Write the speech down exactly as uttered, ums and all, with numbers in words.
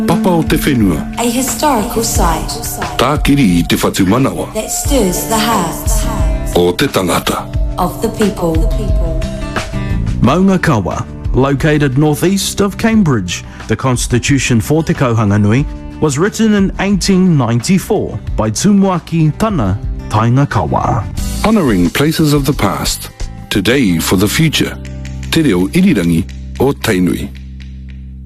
Papa o te whenua. A historical site. Tākiri i te whatu manawa. That stirs the hearts. O te tangata. Of the people. Maunga Kawa, located northeast of Cambridge, the constitution for Te Kauhanganui was written in eighteen ninety-four by Tumuaki Tana Tainga Kawa. Honouring places of the past, today for the future. Te reo irirangi o Tainui.